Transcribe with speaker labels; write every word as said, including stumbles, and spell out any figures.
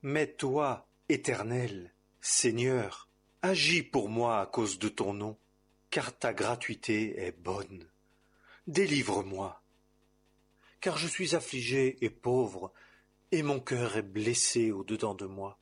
Speaker 1: Mais toi, Éternel, Seigneur, agis pour moi à cause de ton nom, car ta gratuité est bonne. Délivre-moi, car je suis affligé et pauvre, et mon cœur est blessé au-dedans de moi.